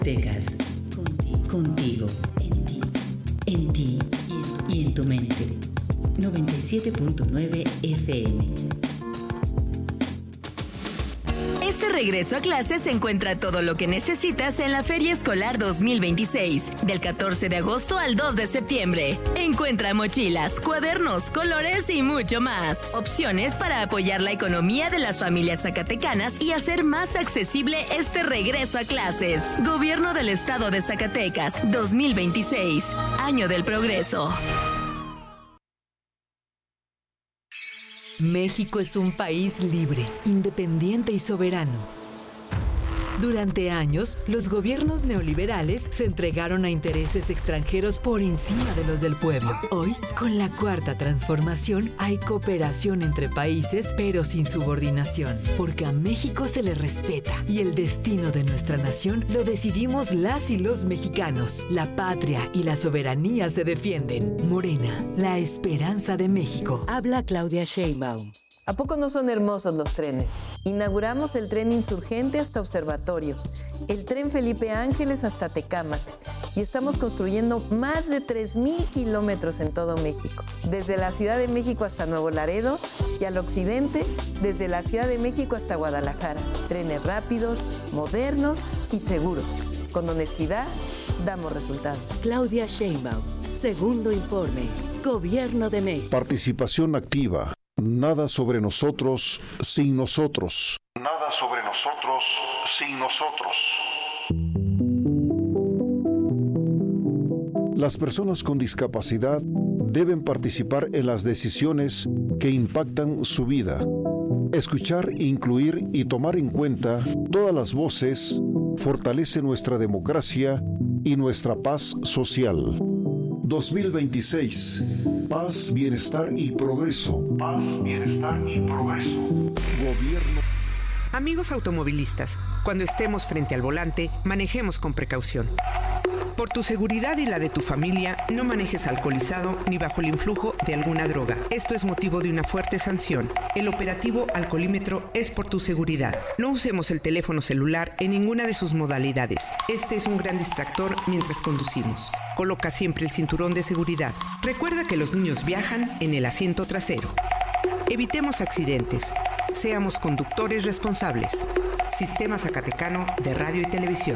Zacatecas, contigo, en ti y en tu mente. 97.9 FM. Este regreso a clases encuentra todo lo que necesitas en la Feria Escolar 2026, del 14 de agosto al 2 de septiembre. Encuentra mochilas, cuadernos, colores y mucho más. Opciones para apoyar la economía de las familias zacatecanas y hacer más accesible este regreso a clases. Gobierno del Estado de Zacatecas, 2026, Año del Progreso. México es un país libre, independiente y soberano. Durante años, los gobiernos neoliberales se entregaron a intereses extranjeros por encima de los del pueblo. Hoy, con la Cuarta Transformación, hay cooperación entre países, pero sin subordinación, porque a México se le respeta y el destino de nuestra nación lo decidimos las y los mexicanos. La patria y la soberanía se defienden. Morena, la esperanza de México. Habla Claudia Sheinbaum. ¿A poco no son hermosos los trenes? Inauguramos el tren Insurgente hasta Observatorio, el tren Felipe Ángeles hasta Tecámac y estamos construyendo más de 3,000 kilómetros en todo México, desde la Ciudad de México hasta Nuevo Laredo y al occidente, desde la Ciudad de México hasta Guadalajara. Trenes rápidos, modernos y seguros. Con honestidad, damos resultados. Claudia Sheinbaum, segundo informe, Gobierno de México. Participación activa. Nada sobre nosotros sin nosotros. Nada sobre nosotros sin nosotros. Las personas con discapacidad deben participar en las decisiones que impactan su vida. Escuchar, incluir y tomar en cuenta todas las voces fortalece nuestra democracia y nuestra paz social. 2026. Paz, bienestar y progreso. Paz, bienestar y progreso. Gobierno. Amigos automovilistas, cuando estemos frente al volante, manejemos con precaución. Por tu seguridad y la de tu familia, no manejes alcoholizado ni bajo el influjo de alguna droga. Esto es motivo de una fuerte sanción. El operativo Alcoholímetro es por tu seguridad. No usemos el teléfono celular en ninguna de sus modalidades. Este es un gran distractor mientras conducimos. Coloca siempre el cinturón de seguridad. Recuerda que los niños viajan en el asiento trasero. Evitemos accidentes. Seamos conductores responsables. Sistema Zacatecano de Radio y Televisión.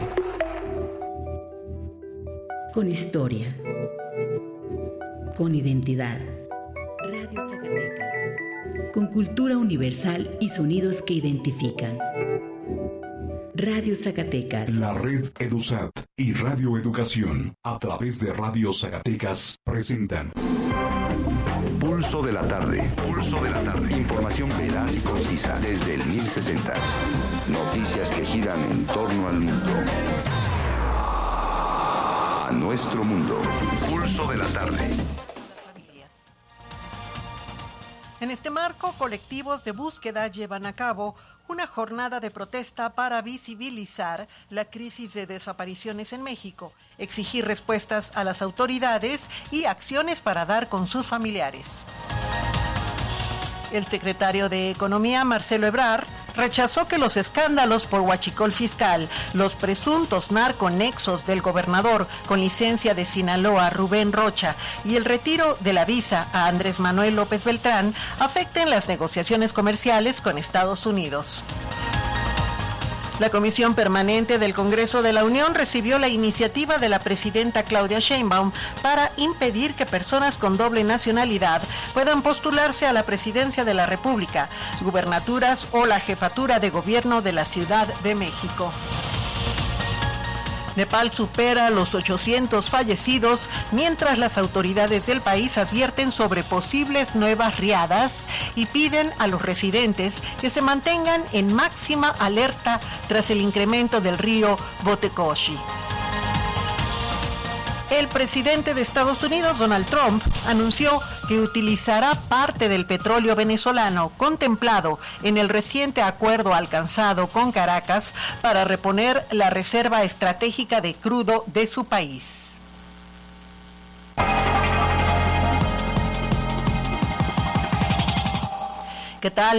Con historia, con identidad. Radio Zacatecas, con cultura universal y sonidos que identifican. Radio Zacatecas. La red EduSat y Radio Educación, a través de Radio Zacatecas, presentan Pulso de la tarde. Pulso de la tarde. Información veraz y concisa desde el 1060. Noticias que giran en torno al mundo. A nuestro mundo. Pulso de la tarde. En este marco, colectivos de búsqueda llevan a cabo una jornada de protesta para visibilizar la crisis de desapariciones en México, exigir respuestas a las autoridades y acciones para dar con sus familiares. El secretario de Economía, Marcelo Ebrard, rechazó que los escándalos por huachicol fiscal, los presuntos narconexos del gobernador con licencia de Sinaloa, Rubén Rocha, y el retiro de la visa a Andrés Manuel López Beltrán afecten las negociaciones comerciales con Estados Unidos. La Comisión Permanente del Congreso de la Unión recibió la iniciativa de la presidenta Claudia Sheinbaum para impedir que personas con doble nacionalidad puedan postularse a la presidencia de la República, gubernaturas o la jefatura de gobierno de la Ciudad de México. Nepal supera los 800 fallecidos, mientras las autoridades del país advierten sobre posibles nuevas riadas y piden a los residentes que se mantengan en máxima alerta tras el incremento del río Botecoshi. El presidente de Estados Unidos, Donald Trump, anunció que utilizará parte del petróleo venezolano contemplado en el reciente acuerdo alcanzado con Caracas para reponer la reserva estratégica de crudo de su país. ¿Qué tal?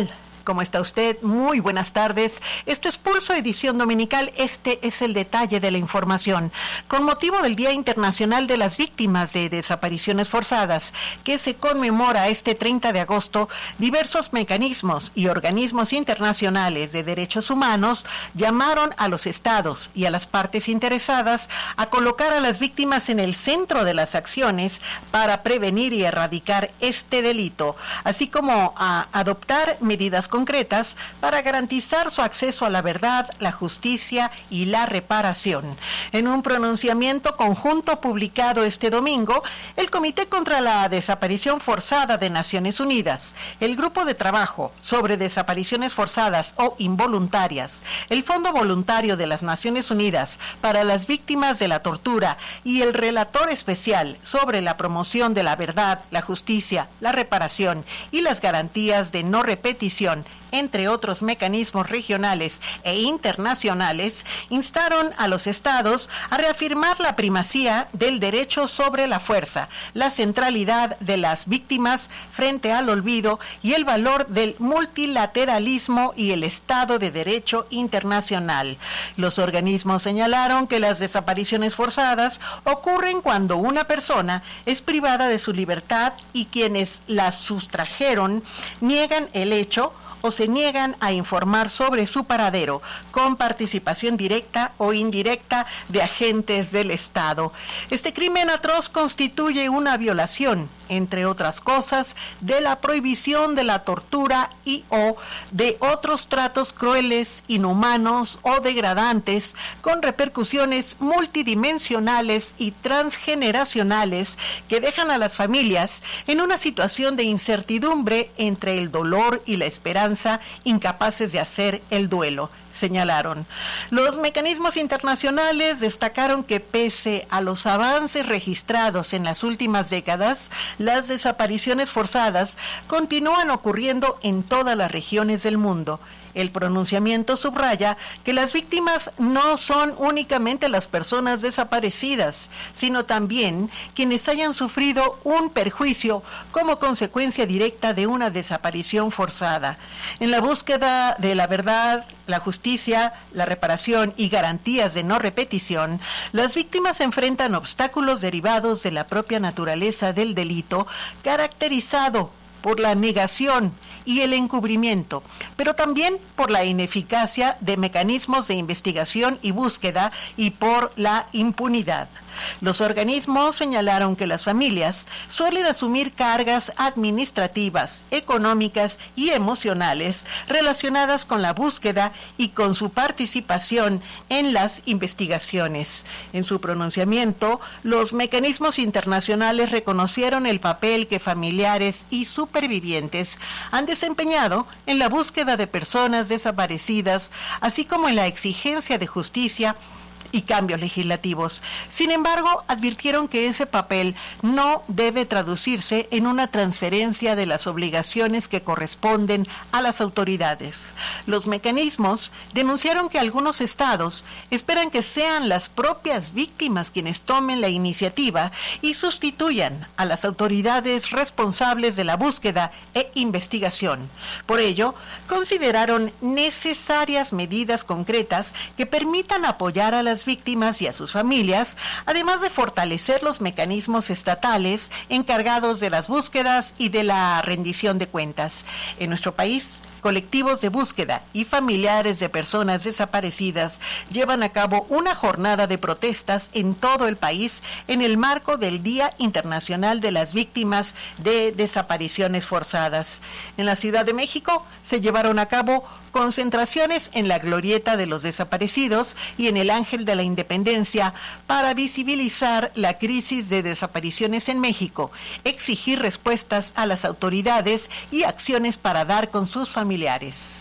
¿Cómo está usted? Muy buenas tardes. Esto es Pulso, edición dominical. Este es el detalle de la información. Con motivo del Día Internacional de las Víctimas de Desapariciones Forzadas, que se conmemora este 30 de agosto, diversos mecanismos y organismos internacionales de derechos humanos llamaron a los estados y a las partes interesadas a colocar a las víctimas en el centro de las acciones para prevenir y erradicar este delito, así como a adoptar medidas concretas para garantizar su acceso a la verdad, la justicia y la reparación. En un pronunciamiento conjunto publicado este domingo, el Comité contra la Desaparición Forzada de Naciones Unidas, el Grupo de Trabajo sobre Desapariciones Forzadas o Involuntarias, el Fondo Voluntario de las Naciones Unidas para las Víctimas de la Tortura y el Relator Especial sobre la promoción de la verdad, la justicia, la reparación y las garantías de no repetición, entre otros mecanismos regionales e internacionales, instaron a los estados a reafirmar la primacía del derecho sobre la fuerza, la centralidad de las víctimas frente al olvido y el valor del multilateralismo y el Estado de Derecho internacional. Los organismos señalaron que las desapariciones forzadas ocurren cuando una persona es privada de su libertad y quienes la sustrajeron niegan el hecho o se niegan a informar sobre su paradero, con participación directa o indirecta de agentes del Estado. Este crimen atroz constituye una violación, entre otras cosas, de la prohibición de la tortura y o de otros tratos crueles, inhumanos o degradantes, con repercusiones multidimensionales y transgeneracionales que dejan a las familias en una situación de incertidumbre entre el dolor y la esperanza, incapaces de hacer el duelo, señalaron. Los mecanismos internacionales destacaron que pese a los avances registrados en las últimas décadas, las desapariciones forzadas continúan ocurriendo en todas las regiones del mundo. El pronunciamiento subraya que las víctimas no son únicamente las personas desaparecidas, sino también quienes hayan sufrido un perjuicio como consecuencia directa de una desaparición forzada. En la búsqueda de la verdad, la justicia, la reparación y garantías de no repetición, las víctimas enfrentan obstáculos derivados de la propia naturaleza del delito, caracterizado por la negación y el encubrimiento, pero también por la ineficacia de mecanismos de investigación y búsqueda y por la impunidad. Los organismos señalaron que las familias suelen asumir cargas administrativas, económicas y emocionales relacionadas con la búsqueda y con su participación en las investigaciones. En su pronunciamiento, los mecanismos internacionales reconocieron el papel que familiares y supervivientes han desempeñado en la búsqueda de personas desaparecidas, así como en la exigencia de justicia y cambios legislativos. Sin embargo, advirtieron que ese papel no debe traducirse en una transferencia de las obligaciones que corresponden a las autoridades. Los mecanismos denunciaron que algunos estados esperan que sean las propias víctimas quienes tomen la iniciativa y sustituyan a las autoridades responsables de la búsqueda e investigación. Por ello, consideraron necesarias medidas concretas que permitan apoyar a las víctimas y a sus familias, además de fortalecer los mecanismos estatales encargados de las búsquedas y de la rendición de cuentas. En nuestro país, colectivos de búsqueda y familiares de personas desaparecidas llevan a cabo una jornada de protestas en todo el país en el marco del Día Internacional de las Víctimas de Desapariciones Forzadas. En la Ciudad de México se llevaron a cabo concentraciones en la Glorieta de los Desaparecidos y en el Ángel de la Independencia para visibilizar la crisis de desapariciones en México, exigir respuestas a las autoridades y acciones para dar con sus familiares.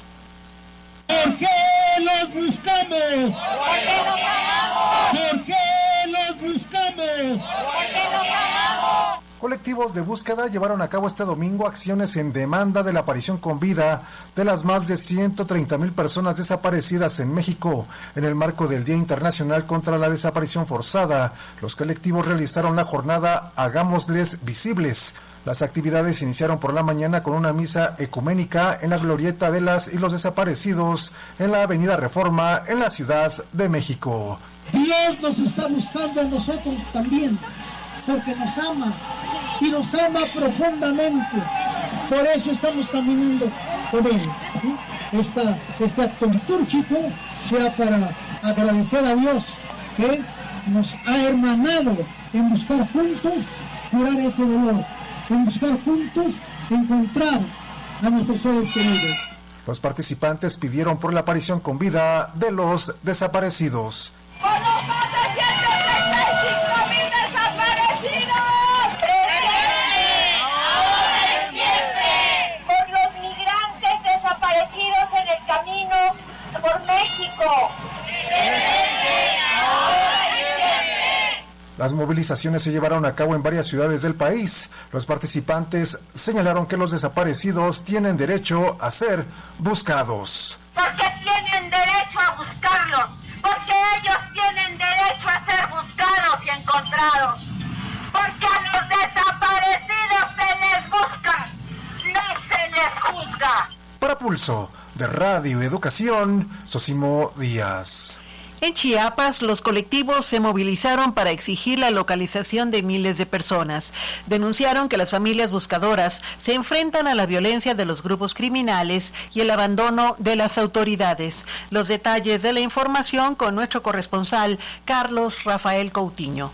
¿Por qué los buscamos? Porque los ganamos. ¿Por qué los buscamos? Porque los ganamos. Colectivos de búsqueda llevaron a cabo este domingo acciones en demanda de la aparición con vida de las más de 130,000 personas desaparecidas en México. En el marco del Día Internacional contra la Desaparición Forzada, los colectivos realizaron la jornada Hagámosles Visibles, Las actividades iniciaron por la mañana con una misa ecuménica en la glorieta de las y los desaparecidos en la Avenida Reforma en la Ciudad de México. Dios nos está buscando a nosotros también, porque nos ama y nos ama profundamente. Por eso estamos caminando con Él, ¿sí? Este acto litúrgico sea para agradecer a Dios que nos ha hermanado en buscar juntos curar ese dolor, en buscar juntos encontrar a nuestros seres queridos. Los participantes pidieron por la aparición con vida de los desaparecidos. ¡Por los más de 135,000 desaparecidos! ¡Presente! ¡Ahora y siempre! ¡Por los migrantes desaparecidos en el camino por México! ¡Presente! ¡Ahora y siempre! Las movilizaciones se llevaron a cabo en varias ciudades del país. Los participantes señalaron que los desaparecidos tienen derecho a ser buscados. Porque tienen derecho a buscarlos, porque ellos tienen derecho a ser buscados y encontrados, porque a los desaparecidos se les busca, no se les juzga. Para Pulso de Radio Educación, Sosimo Díaz. En Chiapas, los colectivos se movilizaron para exigir la localización de miles de personas. Denunciaron que las familias buscadoras se enfrentan a la violencia de los grupos criminales y el abandono de las autoridades. Los detalles de la información con nuestro corresponsal, Carlos Rafael Coutinho.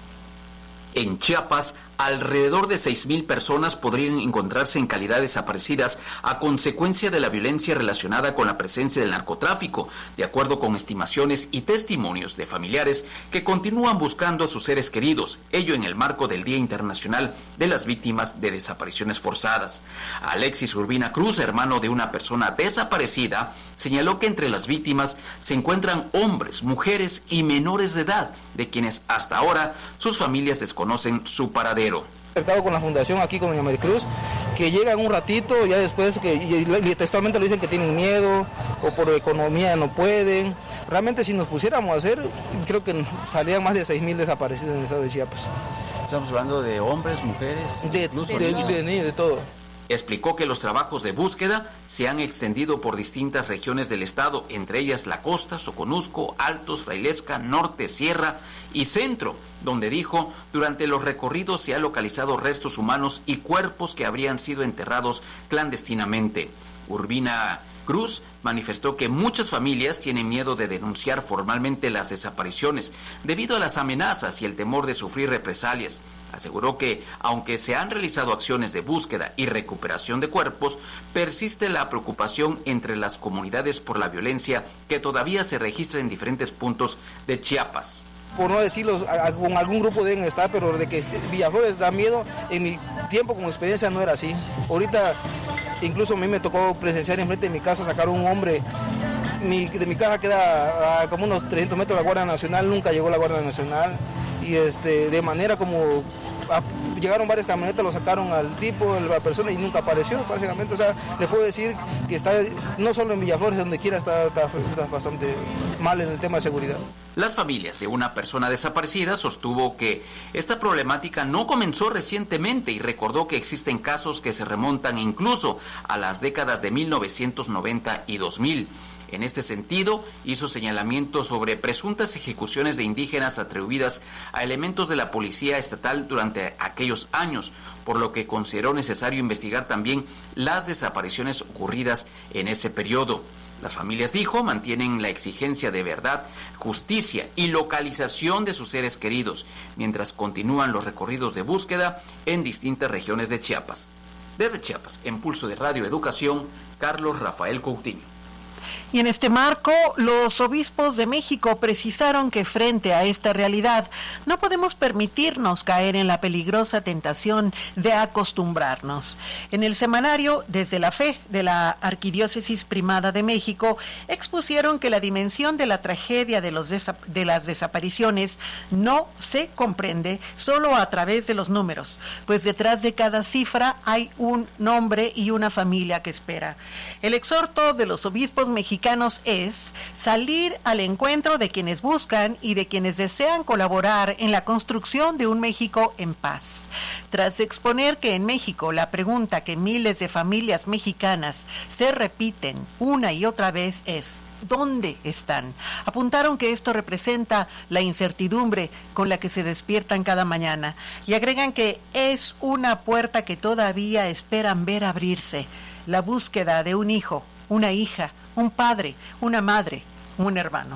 En Chiapas, alrededor de 6,000 personas podrían encontrarse en calidad desaparecidas a consecuencia de la violencia relacionada con la presencia del narcotráfico, de acuerdo con estimaciones y testimonios de familiares que continúan buscando a sus seres queridos, ello en el marco del Día Internacional de las Víctimas de Desapariciones Forzadas. Alexis Urbina Cruz, hermano de una persona desaparecida, señaló que entre las víctimas se encuentran hombres, mujeres y menores de edad, de quienes hasta ahora sus familias desconocen su paradero. Mercado con la fundación aquí con doña Maricruz, que llegan un ratito, ya después que y textualmente le dicen que tienen miedo o por economía no pueden. Realmente si nos pusiéramos a hacer, creo que salían más de 6,000 desaparecidos en el estado de Chiapas. Estamos hablando de hombres, mujeres, de niños, de todo. Explicó que los trabajos de búsqueda se han extendido por distintas regiones del estado, entre ellas la costa, Soconusco, Altos, Frailesca, Norte, Sierra y Centro, donde dijo, durante los recorridos se han localizado restos humanos y cuerpos que habrían sido enterrados clandestinamente. Urbina Cruz manifestó que muchas familias tienen miedo de denunciar formalmente las desapariciones debido a las amenazas y el temor de sufrir represalias. Aseguró que, aunque se han realizado acciones de búsqueda y recuperación de cuerpos, persiste la preocupación entre las comunidades por la violencia que todavía se registra en diferentes puntos de Chiapas. Por no decirlo, con algún grupo deben estar, pero de que Villaflores da miedo, en mi tiempo como experiencia no era así. Ahorita, incluso a mí me tocó presenciar enfrente de mi casa sacar un hombre. De mi casa queda a como unos 300 metros la Guardia Nacional, nunca llegó la Guardia Nacional. Y de manera como llegaron varias camionetas, lo sacaron al tipo, la persona, y nunca apareció prácticamente. O sea, les puedo decir que está, no solo en Villaflores, donde quiera está bastante mal en el tema de seguridad. Las familias de una persona desaparecida sostuvo que esta problemática no comenzó recientemente y recordó que existen casos que se remontan incluso a las décadas de 1990 y 2000. En este sentido, hizo señalamientos sobre presuntas ejecuciones de indígenas atribuidas a elementos de la policía estatal durante aquellos años, por lo que consideró necesario investigar también las desapariciones ocurridas en ese periodo. Las familias, dijo, mantienen la exigencia de verdad, justicia y localización de sus seres queridos, mientras continúan los recorridos de búsqueda en distintas regiones de Chiapas. Desde Chiapas, en Pulso de Radio Educación, Carlos Rafael Coutinho. Y en este marco, los obispos de México precisaron que frente a esta realidad no podemos permitirnos caer en la peligrosa tentación de acostumbrarnos. En el semanario Desde la Fe de la Arquidiócesis Primada de México expusieron que la dimensión de la tragedia de las desapariciones no se comprende solo a través de los números, pues detrás de cada cifra hay un nombre y una familia que espera. El exhorto de los obispos mexicanos es salir al encuentro de quienes buscan y de quienes desean colaborar en la construcción de un México en paz. Tras exponer que en México la pregunta que miles de familias mexicanas se repiten una y otra vez es ¿dónde están? Apuntaron que esto representa la incertidumbre con la que se despiertan cada mañana y agregan que es una puerta que todavía esperan ver abrirse, la búsqueda de un hijo, una hija, un padre, una madre, un hermano.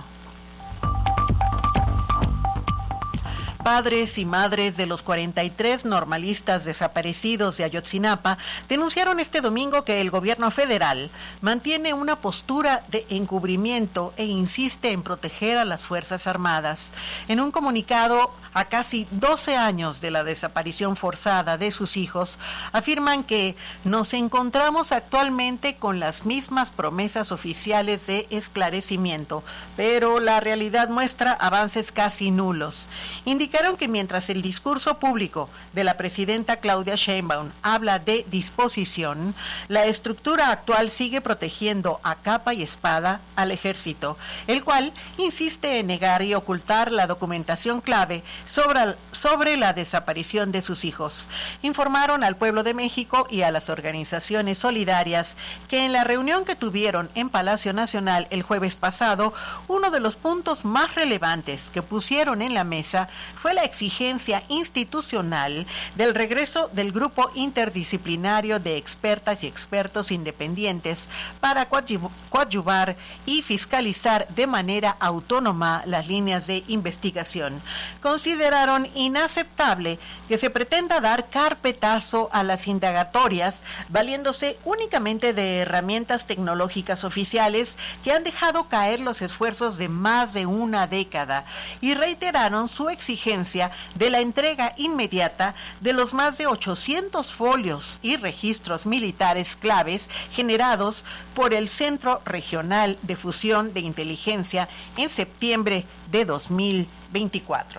Padres y madres de los 43 normalistas desaparecidos de Ayotzinapa denunciaron este domingo que el gobierno federal mantiene una postura de encubrimiento e insiste en proteger a las Fuerzas Armadas. En un comunicado, a casi 12 años de la desaparición forzada de sus hijos, afirman que nos encontramos actualmente con las mismas promesas oficiales de esclarecimiento, pero la realidad muestra avances casi nulos. Indicaron que mientras el discurso público de la presidenta Claudia Sheinbaum habla de disposición, la estructura actual sigue protegiendo a capa y espada al ejército, el cual insiste en negar y ocultar la documentación clave sobre la desaparición de sus hijos. Informaron al pueblo de México y a las organizaciones solidarias que en la reunión que tuvieron en Palacio Nacional el jueves pasado, uno de los puntos más relevantes que pusieron en la mesa fue la exigencia institucional del regreso del grupo interdisciplinario de expertas y expertos independientes para coadyuvar y fiscalizar de manera autónoma las líneas de investigación. Consideraron inaceptable que se pretenda dar carpetazo a las indagatorias valiéndose únicamente de herramientas tecnológicas oficiales que han dejado caer los esfuerzos de más de una década y reiteraron su exigencia de la entrega inmediata de los más de 800 folios y registros militares claves generados por el Centro Regional de Fusión de Inteligencia en septiembre de 2024.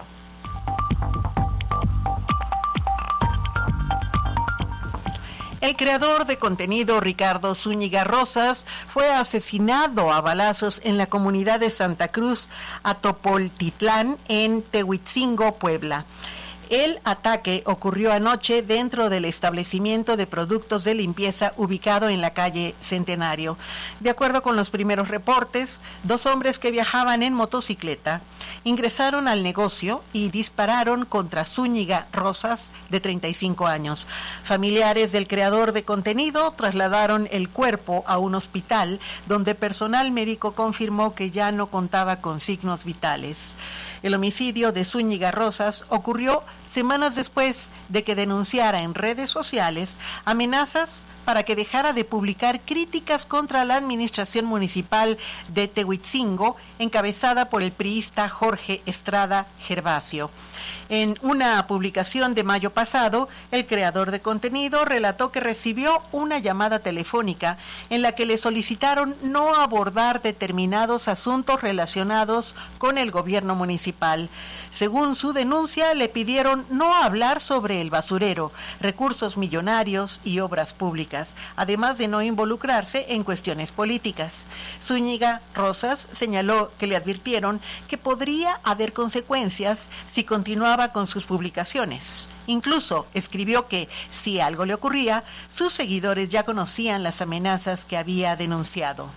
El creador de contenido Ricardo Zúñiga Rosas fue asesinado a balazos en la comunidad de Santa Cruz, Atopoltitlán, en Tehuitzingo, Puebla. El ataque ocurrió anoche dentro del establecimiento de productos de limpieza ubicado en la calle Centenario. De acuerdo con los primeros reportes, 2 hombres que viajaban en motocicleta ingresaron al negocio y dispararon contra Zúñiga Rosas, de 35 años. Familiares del creador de contenido trasladaron el cuerpo a un hospital donde personal médico confirmó que ya no contaba con signos vitales. El homicidio de Zúñiga Rosas ocurrió semanas después de que denunciara en redes sociales amenazas para que dejara de publicar críticas contra la administración municipal de Tehuitzingo, encabezada por el priista Jorge Estrada Gervasio. En una publicación de mayo pasado, el creador de contenido relató que recibió una llamada telefónica en la que le solicitaron no abordar determinados asuntos relacionados con el gobierno municipal. Según su denuncia, le pidieron no hablar sobre el basurero, recursos millonarios y obras públicas, además de no involucrarse en cuestiones políticas. Zúñiga Rosas señaló que le advirtieron que podría haber consecuencias si continuaba con sus publicaciones. Incluso escribió que, si algo le ocurría, sus seguidores ya conocían las amenazas que había denunciado.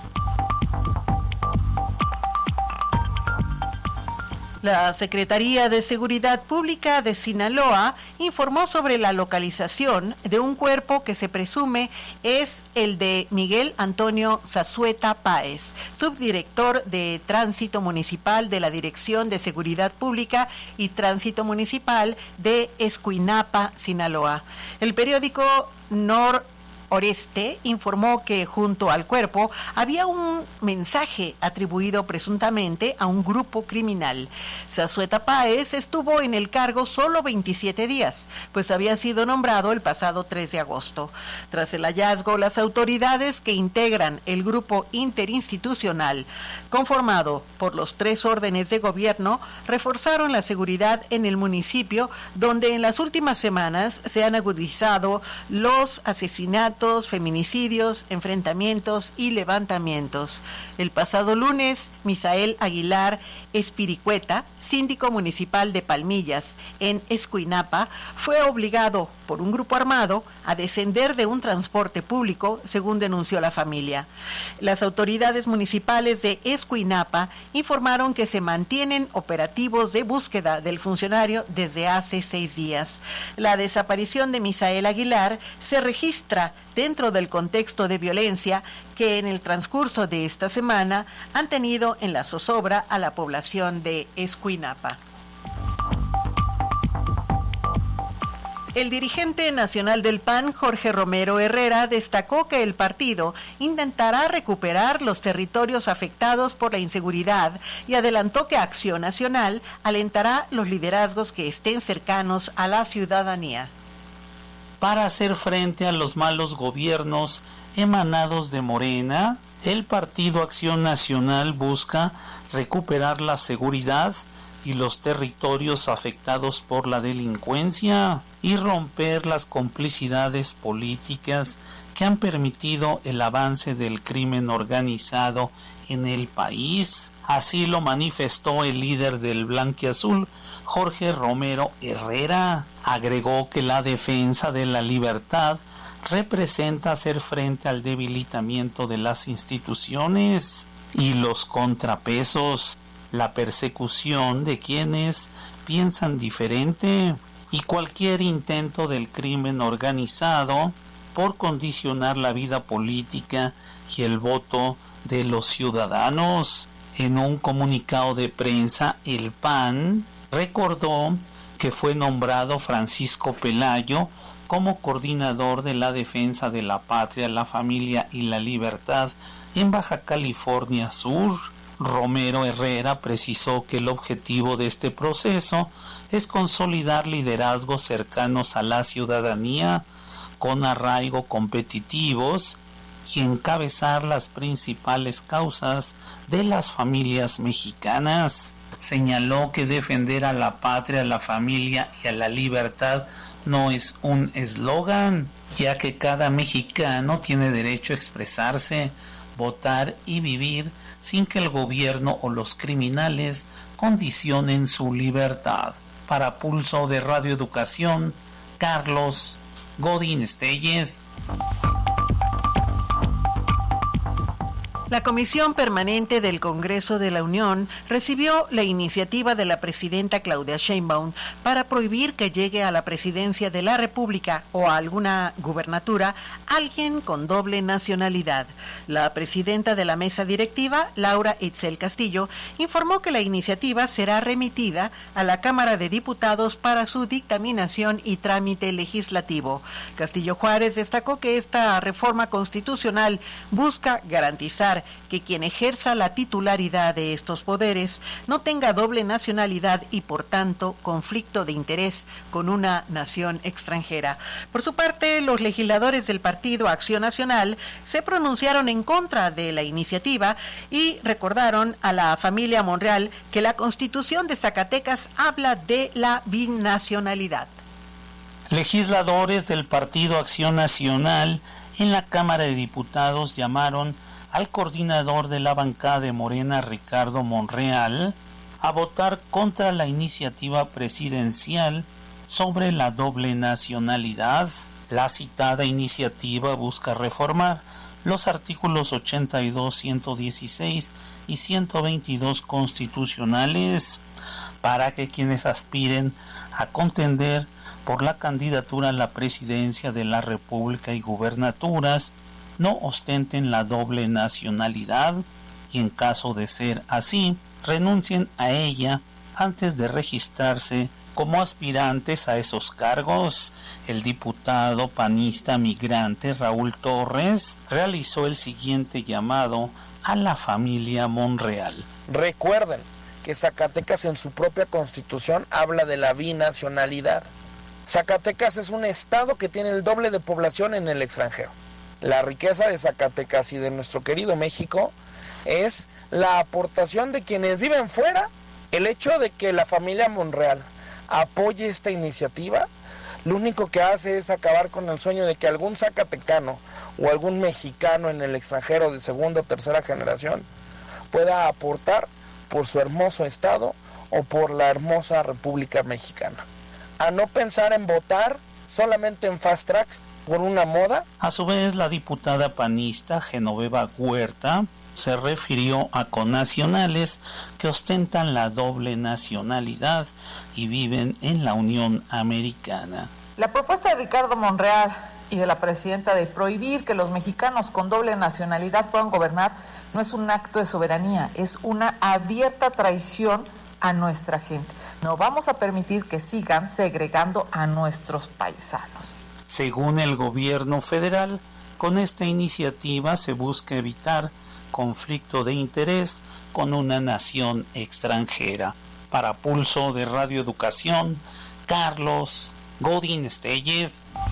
La Secretaría de Seguridad Pública de Sinaloa informó sobre la localización de un cuerpo que se presume es el de Miguel Antonio Zazueta Páez, subdirector de Tránsito Municipal de la Dirección de Seguridad Pública y Tránsito Municipal de Escuinapa, Sinaloa. El periódico Noreste informó que junto al cuerpo había un mensaje atribuido presuntamente a un grupo criminal. Zazueta Páez estuvo en el cargo solo 27 días, pues había sido nombrado el pasado 3 de agosto. Tras el hallazgo, las autoridades que integran el grupo interinstitucional, conformado por los 3 órdenes de gobierno, reforzaron la seguridad en el municipio, donde en las últimas semanas se han agudizado los asesinatos asesinatos, feminicidios, enfrentamientos y levantamientos. El pasado lunes, Misael Aguilar Espiricueta, síndico municipal de Palmillas, en Escuinapa, fue obligado por un grupo armado a descender de un transporte público, según denunció la familia. Las autoridades municipales de Escuinapa informaron que se mantienen operativos de búsqueda del funcionario desde hace 6 días. La desaparición de Misael Aguilar se registra dentro del contexto de violencia que en el transcurso de esta semana han tenido en la zozobra a la población de Escuinapa. El dirigente nacional del PAN, Jorge Romero Herrera, destacó que el partido intentará recuperar los territorios afectados por la inseguridad y adelantó que Acción Nacional alentará los liderazgos que estén cercanos a la ciudadanía. Para hacer frente a los malos gobiernos emanados de Morena, el Partido Acción Nacional busca recuperar la seguridad y los territorios afectados por la delincuencia y romper las complicidades políticas que han permitido el avance del crimen organizado en el país. Así lo manifestó el líder del Blanquiazul, Jorge Romero Herrera. Agregó que la defensa de la libertad representa hacer frente al debilitamiento de las instituciones y los contrapesos, la persecución de quienes piensan diferente y cualquier intento del crimen organizado por condicionar la vida política y el voto de los ciudadanos. En un comunicado de prensa, el PAN recordó que fue nombrado Francisco Pelayo como coordinador de la defensa de la patria, la familia y la libertad en Baja California Sur. Romero Herrera precisó que el objetivo de este proceso es consolidar liderazgos cercanos a la ciudadanía, con arraigo competitivos y encabezar las principales causas de las familias mexicanas. Señaló que defender a la patria, a la familia y a la libertad no es un eslogan, ya que cada mexicano tiene derecho a expresarse, votar y vivir sin que el gobierno o los criminales condicionen su libertad. Para Pulso de Radio Educación, Carlos Godín Estelles. La Comisión Permanente del Congreso de la Unión recibió la iniciativa de la presidenta Claudia Sheinbaum para prohibir que llegue a la presidencia de la República o a alguna gubernatura alguien con doble nacionalidad. La presidenta de la mesa directiva, Laura Itzel Castillo, informó que la iniciativa será remitida a la Cámara de Diputados para su dictaminación y trámite legislativo. Castillo Juárez destacó que esta reforma constitucional busca garantizar que quien ejerza la titularidad de estos poderes no tenga doble nacionalidad y, por tanto, conflicto de interés con una nación extranjera. Por su parte, los legisladores del Partido Acción Nacional se pronunciaron en contra de la iniciativa y recordaron a la familia Monreal que la Constitución de Zacatecas habla de la binacionalidad. Legisladores del Partido Acción Nacional en la Cámara de Diputados llamaron al coordinador de la bancada de Morena, Ricardo Monreal, a votar contra la iniciativa presidencial sobre la doble nacionalidad. La citada iniciativa busca reformar los artículos 82, 116 y 122 constitucionales para que quienes aspiren a contender por la candidatura a la presidencia de la República y gubernaturas no ostenten la doble nacionalidad y, en caso de ser así, renuncien a ella antes de registrarse como aspirantes a esos cargos. El diputado panista migrante Raúl Torres realizó el siguiente llamado a la familia Monreal. Recuerden que Zacatecas en su propia constitución habla de la binacionalidad. Zacatecas es un estado que tiene el doble de población en el extranjero. La riqueza de Zacatecas y de nuestro querido México es la aportación de quienes viven fuera. El hecho de que la familia Monreal apoye esta iniciativa lo único que hace es acabar con el sueño de que algún zacatecano o algún mexicano en el extranjero de segunda o tercera generación pueda aportar por su hermoso estado o por la hermosa República Mexicana. A no pensar en votar solamente en fast track por una moda. A su vez, la diputada panista Genoveva Huerta se refirió a connacionales que ostentan la doble nacionalidad y viven en la Unión Americana. La propuesta de Ricardo Monreal y de la presidenta de prohibir que los mexicanos con doble nacionalidad puedan gobernar no es un acto de soberanía, es una abierta traición a nuestra gente. No vamos a permitir que sigan segregando a nuestros paisanos. Según el gobierno federal, con esta iniciativa se busca evitar conflicto de interés con una nación extranjera. Para Pulso de Radio Educación, Carlos Godín Estelles.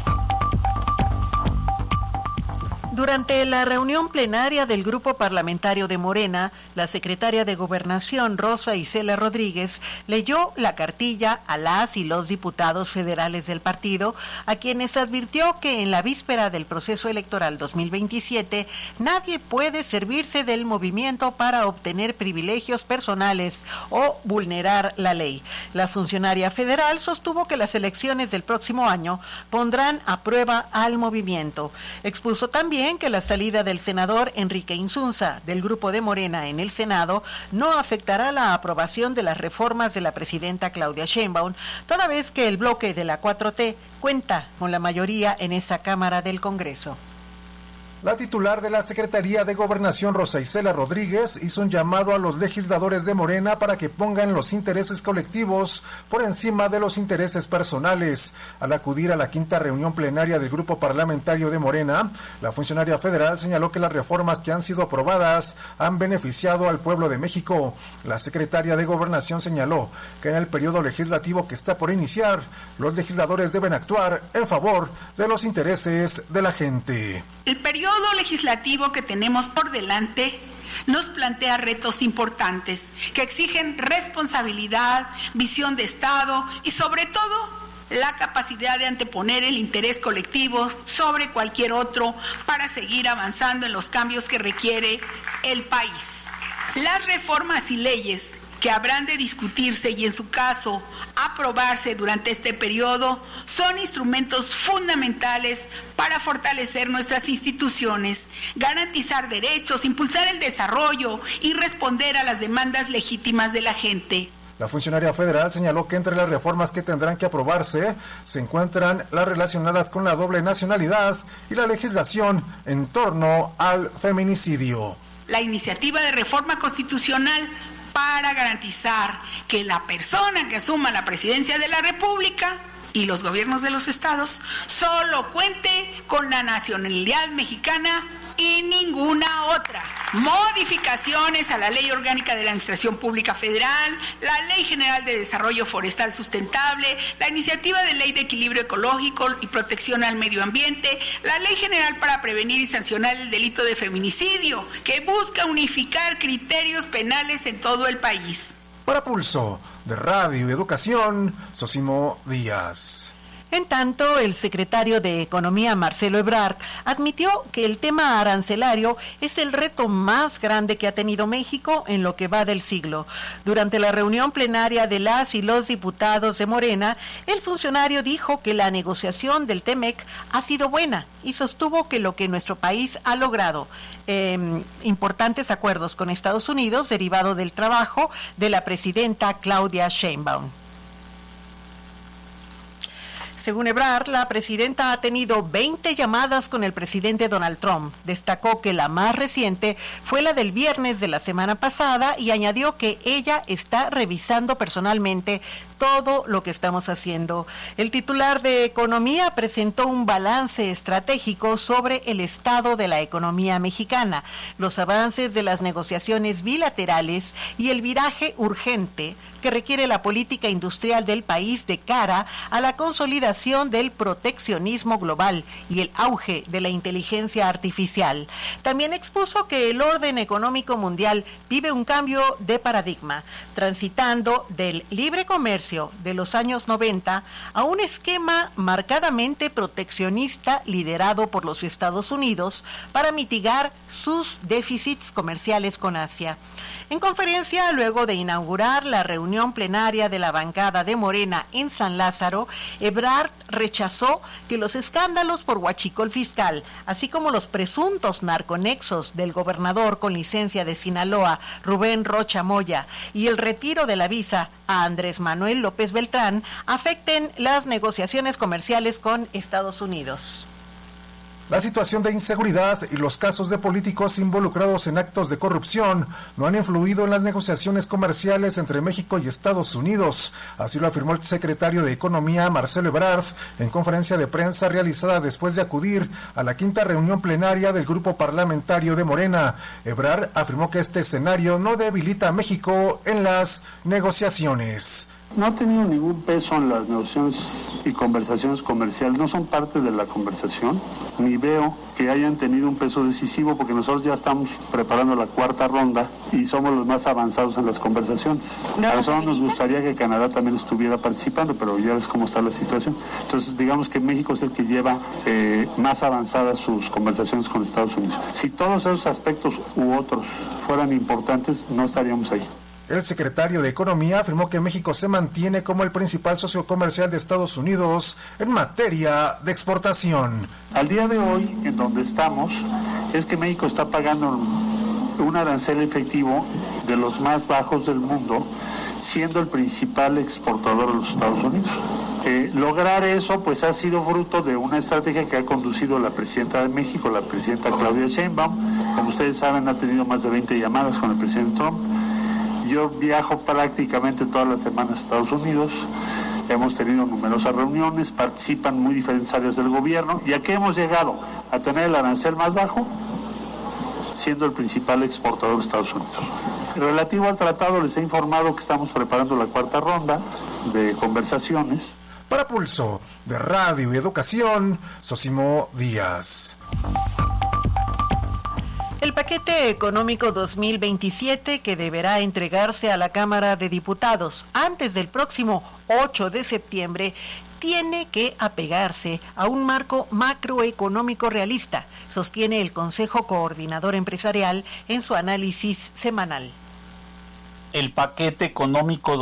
Durante la reunión plenaria del Grupo Parlamentario de Morena, la secretaria de Gobernación, Rosa Isela Rodríguez, leyó la cartilla a las y los diputados federales del partido, a quienes advirtió que en la víspera del proceso electoral 2027, nadie puede servirse del movimiento para obtener privilegios personales o vulnerar la ley. La funcionaria federal sostuvo que las elecciones del próximo año pondrán a prueba al movimiento. Expuso también que la salida del senador Enrique Insunza del Grupo de Morena en el Senado no afectará la aprobación de las reformas de la presidenta Claudia Sheinbaum, toda vez que el bloque de la 4T cuenta con la mayoría en esa Cámara del Congreso. La titular de la Secretaría de Gobernación, Rosa Isela Rodríguez, hizo un llamado a los legisladores de Morena para que pongan los intereses colectivos por encima de los intereses personales. Al acudir a la quinta reunión plenaria del Grupo Parlamentario de Morena, la funcionaria federal señaló que las reformas que han sido aprobadas han beneficiado al pueblo de México. La secretaria de Gobernación señaló que en el periodo legislativo que está por iniciar, los legisladores deben actuar en favor de los intereses de la gente. El periodo legislativo que tenemos por delante nos plantea retos importantes que exigen responsabilidad, visión de Estado y sobre todo la capacidad de anteponer el interés colectivo sobre cualquier otro para seguir avanzando en los cambios que requiere el país. Las reformas y leyes que habrán de discutirse y en su caso aprobarse durante este periodo son instrumentos fundamentales para fortalecer nuestras instituciones, garantizar derechos, impulsar el desarrollo y responder a las demandas legítimas de la gente. La funcionaria federal señaló que entre las reformas que tendrán que aprobarse se encuentran las relacionadas con la doble nacionalidad y la legislación en torno al feminicidio. La iniciativa de reforma constitucional para garantizar que la persona que asuma la presidencia de la República y los gobiernos de los estados solo cuente con la nacionalidad mexicana y ninguna otra. Modificaciones a la Ley Orgánica de la Administración Pública Federal, la Ley General de Desarrollo Forestal Sustentable, la Iniciativa de Ley de Equilibrio Ecológico y Protección al Medio Ambiente, la Ley General para Prevenir y Sancionar el Delito de Feminicidio, que busca unificar criterios penales en todo el país. Para Pulso de Radio y Educación, Sosimo Díaz. En tanto, el secretario de Economía, Marcelo Ebrard, admitió que el tema arancelario es el reto más grande que ha tenido México en lo que va del siglo. Durante la reunión plenaria de las y los diputados de Morena, el funcionario dijo que la negociación del TEMEC ha sido buena y sostuvo que lo que nuestro país ha logrado, importantes acuerdos con Estados Unidos derivado del trabajo de la presidenta Claudia Sheinbaum. Según Ebrard, la presidenta ha tenido 20 llamadas con el presidente Donald Trump. Destacó que la más reciente fue la del viernes de la semana pasada y añadió que ella está revisando personalmente todo lo que estamos haciendo. El titular de Economía presentó un balance estratégico sobre el estado de la economía mexicana, los avances de las negociaciones bilaterales y el viraje urgente que requiere la política industrial del país de cara a la consolidación consolidación del proteccionismo global y el auge de la inteligencia artificial. También expuso que el orden económico mundial vive un cambio de paradigma, transitando del libre comercio de los años 90 a un esquema marcadamente proteccionista liderado por los Estados Unidos para mitigar sus déficits comerciales con Asia. En conferencia, luego de inaugurar la reunión plenaria de la bancada de Morena en San Lázaro, Ebrard rechazó que los escándalos por huachicol fiscal, así como los presuntos narconexos del gobernador con licencia de Sinaloa, Rubén Rocha Moya, y el retiro de la visa a Andrés Manuel López Beltrán, afecten las negociaciones comerciales con Estados Unidos. La situación de inseguridad y los casos de políticos involucrados en actos de corrupción no han influido en las negociaciones comerciales entre México y Estados Unidos. Así lo afirmó el secretario de Economía, Marcelo Ebrard, en conferencia de prensa realizada después de acudir a la quinta reunión plenaria del grupo parlamentario de Morena. Ebrard afirmó que este escenario no debilita a México en las negociaciones. No ha tenido ningún peso en las negociaciones y conversaciones comerciales, no son parte de la conversación, ni veo que hayan tenido un peso decisivo porque nosotros ya estamos preparando la cuarta ronda y somos los más avanzados en las conversaciones. A nosotros nos gustaría que Canadá también estuviera participando, pero ya ves cómo está la situación. Entonces digamos que México es el que lleva más avanzadas sus conversaciones con Estados Unidos. Si todos esos aspectos u otros fueran importantes, no estaríamos ahí. El secretario de Economía afirmó que México se mantiene como el principal socio comercial de Estados Unidos en materia de exportación. Al día de hoy, en donde estamos, es que México está pagando un arancel efectivo de los más bajos del mundo, siendo el principal exportador de los Estados Unidos. Lograr eso pues ha sido fruto de una estrategia que ha conducido la presidenta de México, la presidenta Claudia Sheinbaum. Como ustedes saben, ha tenido más de 20 llamadas con el presidente Trump. Yo viajo prácticamente todas las semanas a Estados Unidos, hemos tenido numerosas reuniones, participan muy diferentes áreas del gobierno, y aquí hemos llegado a tener el arancel más bajo, siendo el principal exportador de Estados Unidos. Relativo al tratado, les he informado que estamos preparando la cuarta ronda de conversaciones. Para Pulso de Radio y Educación, Sosimo Díaz. El paquete económico 2027, que deberá entregarse a la Cámara de Diputados antes del próximo 8 de septiembre, tiene que apegarse a un marco macroeconómico realista, sostiene el Consejo Coordinador Empresarial en su análisis semanal. El paquete económico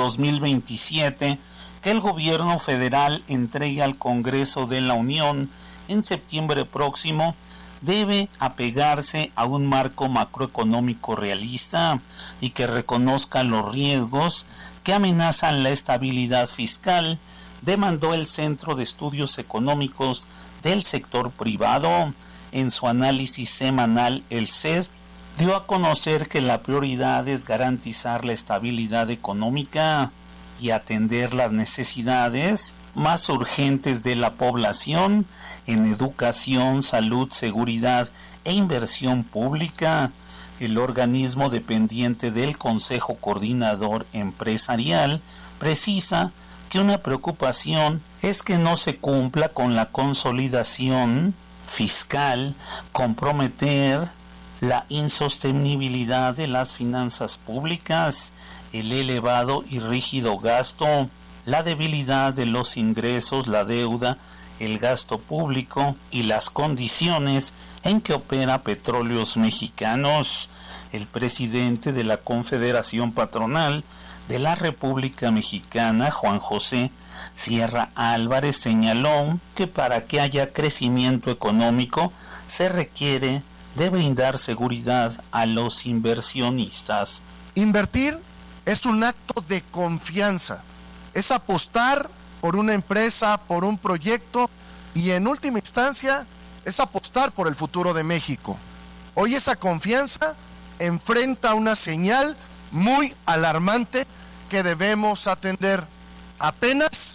2027 que el gobierno federal entregue al Congreso de la Unión en septiembre próximo debe apegarse a un marco macroeconómico realista y que reconozca los riesgos que amenazan la estabilidad fiscal, demandó el Centro de Estudios Económicos del Sector Privado. En su análisis semanal, el CESP dio a conocer que la prioridad es garantizar la estabilidad económica y atender las necesidades más urgentes de la población en educación, salud, seguridad e inversión pública. El organismo dependiente del Consejo Coordinador Empresarial precisa que una preocupación es que no se cumpla con la consolidación fiscal, comprometer la insostenibilidad de las finanzas públicas, el elevado y rígido gasto, la debilidad de los ingresos, la deuda, el gasto público y las condiciones en que opera Petróleos Mexicanos. El presidente de la Confederación Patronal de la República Mexicana, Juan José Sierra Álvarez, señaló que para que haya crecimiento económico se requiere de brindar seguridad a los inversionistas. Invertir es un acto de confianza, es apostar por una empresa, por un proyecto y en última instancia es apostar por el futuro de México. Hoy esa confianza enfrenta una señal muy alarmante que debemos atender. Apenas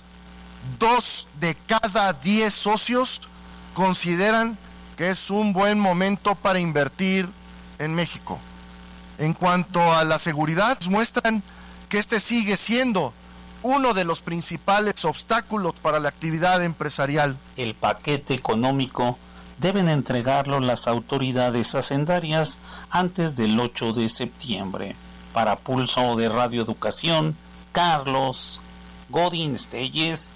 2 de cada 10 socios consideran que es un buen momento para invertir en México. En cuanto a la seguridad, muestran que este sigue siendo uno de los principales obstáculos para la actividad empresarial. El paquete económico deben entregarlo las autoridades hacendarias antes del 8 de septiembre. Para Pulso de Radio Educación, Carlos Godín Stelles.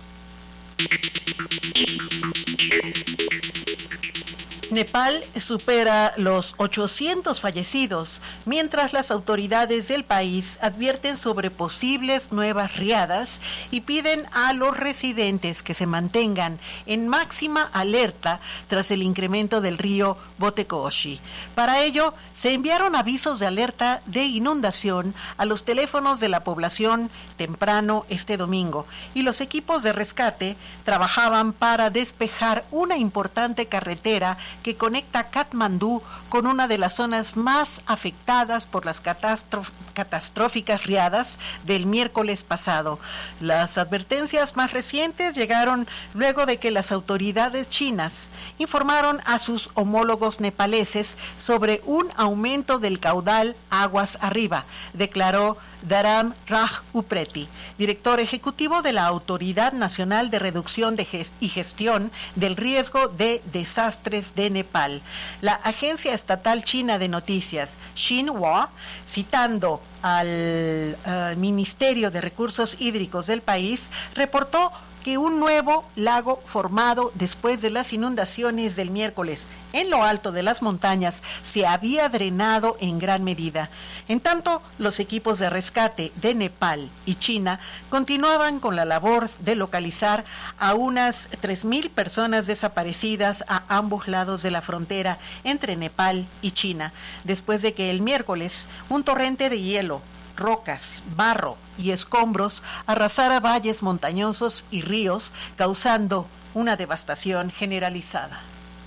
Nepal supera los 800 fallecidos, mientras las autoridades del país advierten sobre posibles nuevas riadas y piden a los residentes que se mantengan en máxima alerta tras el incremento del río Botekoshi. Para ello, se enviaron avisos de alerta de inundación a los teléfonos de la población temprano este domingo, y los equipos de rescate trabajaban para despejar una importante carretera que conecta Katmandú con una de las zonas más afectadas por las catastróficas riadas del miércoles pasado. Las advertencias más recientes llegaron luego de que las autoridades chinas informaron a sus homólogos nepaleses sobre un aumento del caudal aguas arriba, declaró Dharam Raj Upreti, director ejecutivo de la Autoridad Nacional de Reducción y Gestión del Riesgo de Desastres de Nepal. La agencia estatal china de noticias Xinhua, citando al Ministerio de Recursos Hídricos del país, reportó que un nuevo lago formado después de las inundaciones del miércoles en lo alto de las montañas se había drenado en gran medida. En tanto, los equipos de rescate de Nepal y China continuaban con la labor de localizar a unas 3,000 personas desaparecidas a ambos lados de la frontera entre Nepal y China, después de que el miércoles un torrente de hielo, rocas, barro y escombros arrasara valles montañosos y ríos, causando una devastación generalizada.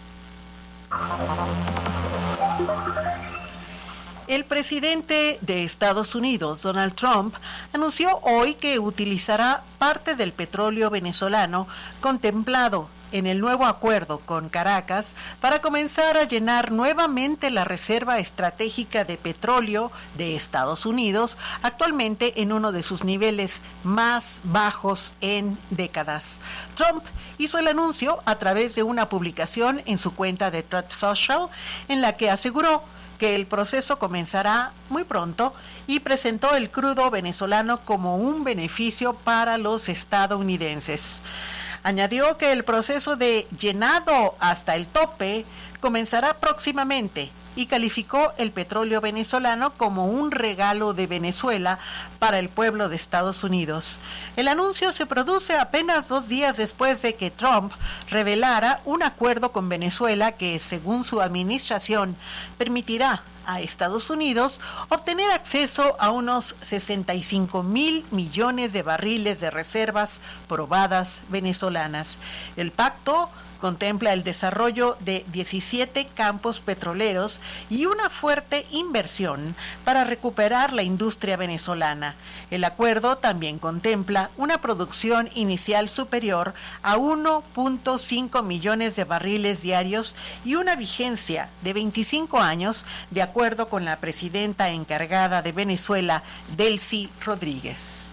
El presidente de Estados Unidos, Donald Trump, anunció hoy que utilizará parte del petróleo venezolano contemplado en el nuevo acuerdo con Caracas para comenzar a llenar nuevamente la reserva estratégica de petróleo de Estados Unidos, actualmente en uno de sus niveles más bajos en décadas. Trump hizo el anuncio a través de una publicación en su cuenta de Truth Social, en la que aseguró que el proceso comenzará muy pronto y presentó el crudo venezolano como un beneficio para los estadounidenses. Añadió que el proceso de llenado hasta el tope comenzará próximamente y calificó el petróleo venezolano como un regalo de Venezuela para el pueblo de Estados Unidos. El anuncio se produce apenas 2 días después de que Trump revelara un acuerdo con Venezuela que, según su administración, permitirá a Estados Unidos obtener acceso a unos 65,000 millones de barriles de reservas probadas venezolanas. El pacto contempla el desarrollo de 17 campos petroleros y una fuerte inversión para recuperar la industria venezolana. El acuerdo también contempla una producción inicial superior a 1.5 millones de barriles diarios y una vigencia de 25 años, de acuerdo con la presidenta encargada de Venezuela, Delcy Rodríguez.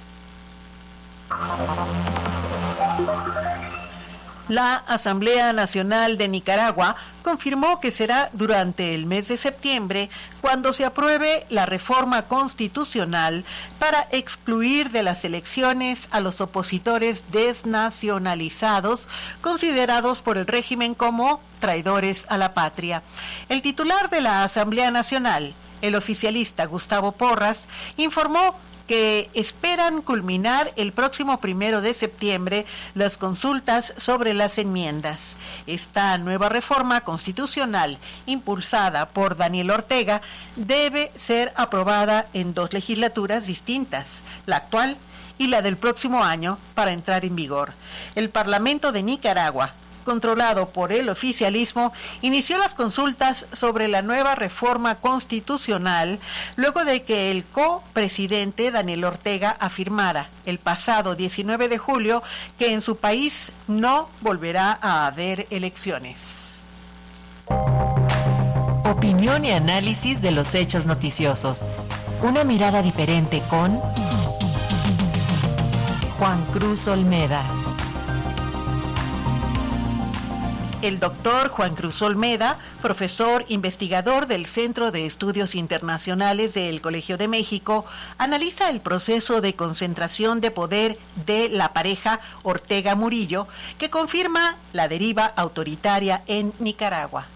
La Asamblea Nacional de Nicaragua confirmó que será durante el mes de septiembre cuando se apruebe la reforma constitucional para excluir de las elecciones a los opositores desnacionalizados considerados por el régimen como traidores a la patria. El titular de la Asamblea Nacional, el oficialista Gustavo Porras, informó que esperan culminar el próximo 1 de septiembre las consultas sobre las enmiendas. Esta nueva reforma constitucional, impulsada por Daniel Ortega, debe ser aprobada en 2 legislaturas distintas, la actual y la del próximo año, para entrar en vigor. El Parlamento de Nicaragua, controlado por el oficialismo, inició las consultas sobre la nueva reforma constitucional luego de que el copresidente Daniel Ortega afirmara el pasado 19 de julio que en su país no volverá a haber elecciones. Opinión y análisis de los hechos noticiosos. Una mirada diferente con Juan Cruz Olmeda. El doctor Juan Cruz Olmeda, profesor investigador del Centro de Estudios Internacionales del Colegio de México, analiza el proceso de concentración de poder de la pareja Ortega-Murillo, que confirma la deriva autoritaria en Nicaragua.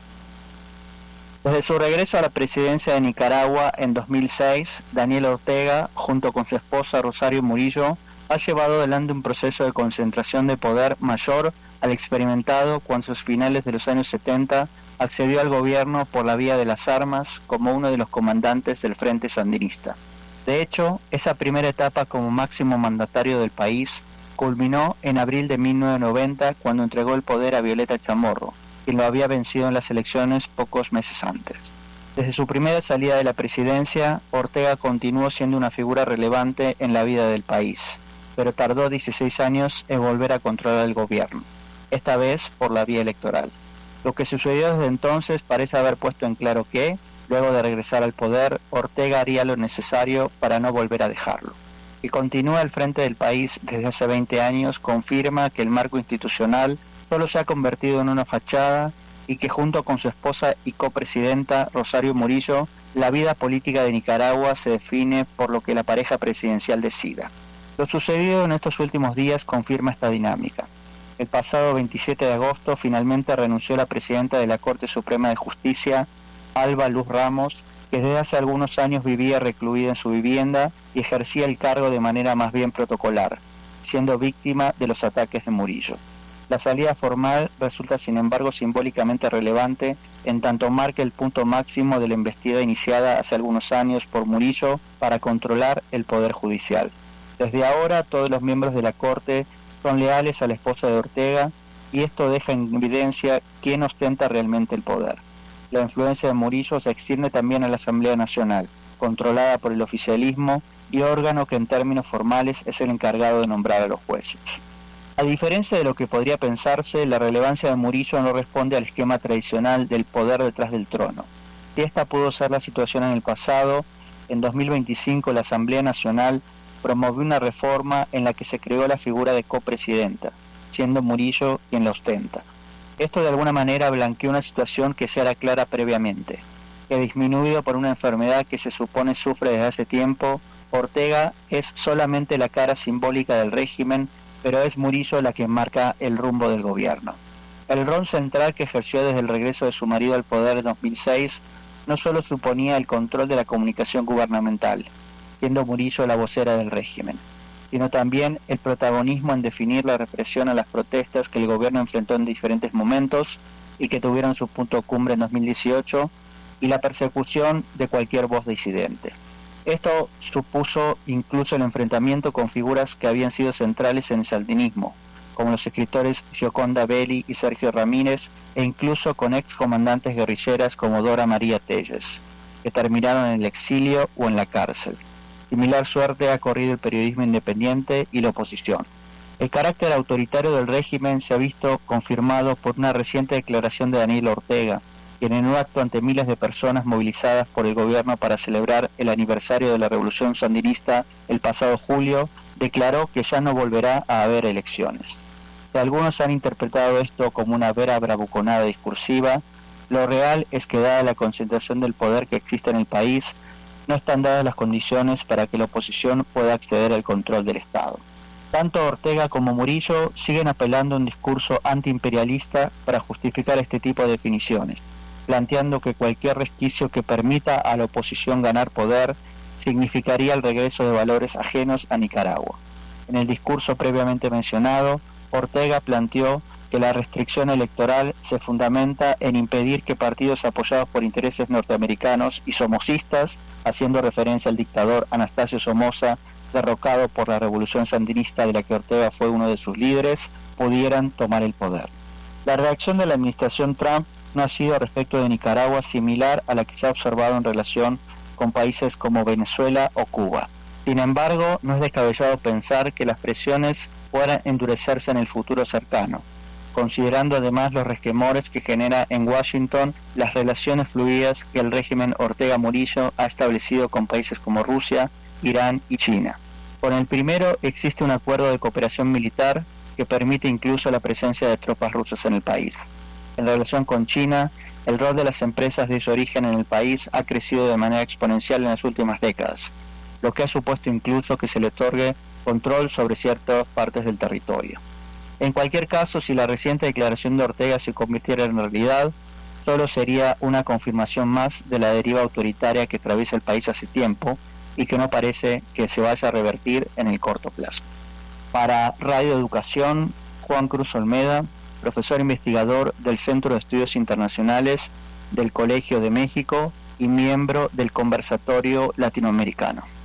Desde su regreso a la presidencia de Nicaragua en 2006, Daniel Ortega, junto con su esposa Rosario Murillo, ha llevado adelante un proceso de concentración de poder mayor al experimentado cuando a sus finales de los años 70 accedió al gobierno por la vía de las armas como uno de los comandantes del Frente Sandinista. De hecho, esa primera etapa como máximo mandatario del país culminó en abril de 1990 cuando entregó el poder a Violeta Chamorro, quien lo había vencido en las elecciones pocos meses antes. Desde su primera salida de la presidencia, Ortega continuó siendo una figura relevante en la vida del país, pero tardó 16 años en volver a controlar el gobierno, esta vez por la vía electoral. Lo que sucedió desde entonces parece haber puesto en claro que, luego de regresar al poder, Ortega haría lo necesario para no volver a dejarlo. Y continúa al frente del país desde hace 20 años, confirma que el marco institucional solo se ha convertido en una fachada y que junto con su esposa y copresidenta Rosario Murillo, la vida política de Nicaragua se define por lo que la pareja presidencial decida. Lo sucedido en estos últimos días confirma esta dinámica. El pasado 27 de agosto finalmente renunció la presidenta de la Corte Suprema de Justicia, Alba Luz Ramos, que desde hace algunos años vivía recluida en su vivienda y ejercía el cargo de manera más bien protocolar, siendo víctima de los ataques de Murillo. La salida formal resulta sin embargo simbólicamente relevante en tanto marca el punto máximo de la embestida iniciada hace algunos años por Murillo para controlar el poder judicial. Desde ahora todos los miembros de la Corte son leales a la esposa de Ortega y esto deja en evidencia quién ostenta realmente el poder. La influencia de Murillo se extiende también a la Asamblea Nacional, controlada por el oficialismo y órgano que en términos formales es el encargado de nombrar a los jueces. A diferencia de lo que podría pensarse, la relevancia de Murillo no responde al esquema tradicional del poder detrás del trono. Si esta pudo ser la situación en el pasado, en 2025 la Asamblea Nacional promovió una reforma en la que se creó la figura de copresidenta, siendo Murillo quien la ostenta. Esto de alguna manera blanqueó una situación que ya era clara previamente, que disminuido por una enfermedad que se supone sufre desde hace tiempo, Ortega es solamente la cara simbólica del régimen, pero es Murillo la que marca el rumbo del gobierno. El rol central que ejerció desde el regreso de su marido al poder en 2006 no solo suponía el control de la comunicación gubernamental, siendo Murillo la vocera del régimen, sino también el protagonismo en definir la represión a las protestas que el gobierno enfrentó en diferentes momentos y que tuvieron su punto cumbre en 2018, y la persecución de cualquier voz disidente. Esto supuso incluso el enfrentamiento con figuras que habían sido centrales en el sandinismo, como los escritores Gioconda Belli y Sergio Ramírez, e incluso con excomandantes guerrilleras como Dora María Telles, que terminaron en el exilio o en la cárcel. Similar suerte ha corrido el periodismo independiente y la oposición. El carácter autoritario del régimen se ha visto confirmado por una reciente declaración de Daniel Ortega, quien en un acto ante miles de personas movilizadas por el gobierno para celebrar el aniversario de la Revolución Sandinista el pasado julio, declaró que ya no volverá a haber elecciones. Si algunos han interpretado esto como una vera bravuconada discursiva, lo real es que dada la concentración del poder que existe en el país, no están dadas las condiciones para que la oposición pueda acceder al control del Estado. Tanto Ortega como Murillo siguen apelando a un discurso antiimperialista para justificar este tipo de definiciones, planteando que cualquier resquicio que permita a la oposición ganar poder significaría el regreso de valores ajenos a Nicaragua. En el discurso previamente mencionado, Ortega planteó que la restricción electoral se fundamenta en impedir que partidos apoyados por intereses norteamericanos y somocistas, haciendo referencia al dictador Anastasio Somoza, derrocado por la revolución sandinista de la que Ortega fue uno de sus líderes, pudieran tomar el poder. La reacción de la administración Trump no ha sido respecto de Nicaragua similar a la que se ha observado en relación con países como Venezuela o Cuba. Sin embargo, no es descabellado pensar que las presiones puedan endurecerse en el futuro cercano, considerando además los resquemores que genera en Washington las relaciones fluidas que el régimen Ortega Murillo ha establecido con países como Rusia, Irán y China. Con el primero existe un acuerdo de cooperación militar que permite incluso la presencia de tropas rusas en el país. En relación con China, el rol de las empresas de su origen en el país ha crecido de manera exponencial en las últimas décadas, lo que ha supuesto incluso que se le otorgue control sobre ciertas partes del territorio. En cualquier caso, si la reciente declaración de Ortega se convirtiera en realidad, solo sería una confirmación más de la deriva autoritaria que atraviesa el país hace tiempo y que no parece que se vaya a revertir en el corto plazo. Para Radio Educación, Juan Cruz Olmeda, profesor investigador del Centro de Estudios Internacionales del Colegio de México y miembro del Conversatorio Latinoamericano.